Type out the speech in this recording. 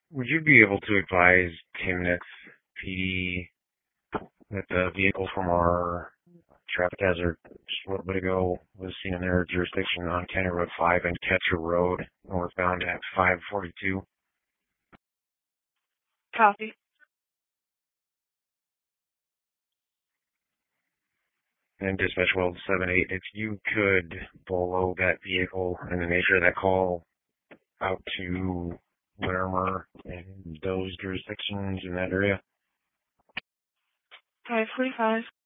Would you be able to advise Timnix PD that the vehicle from our traffic hazard just a little bit ago was seen in their jurisdiction on County Road 5 and Ketcher Road, northbound at 542? Copy. And dispatch well 78, if you could below that vehicle and the nature of that call out to Larimer and those jurisdictions in that area. 545.